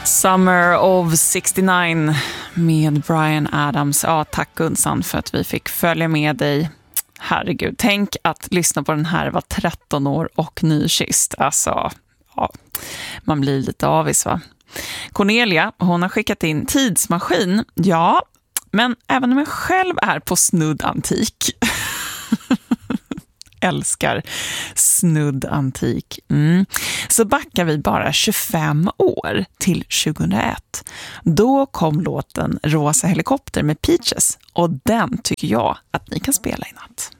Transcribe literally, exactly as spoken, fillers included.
Summer of sextionio med Bryan Adams. Ja, tack Gunsan för att vi fick följa med dig. Herregud, tänk att lyssna på den här var tretton år och nykysst. Alltså, ja, man blir lite avis va? Cornelia, hon har skickat in tidsmaskin. Ja, men även om jag själv är på snudd antik. Älskar snudd antik. Mm. Så backar vi bara tjugofem år till tjugohundraett. Då kom låten Rosa helikopter med Peaches och den tycker jag att ni kan spela i natt.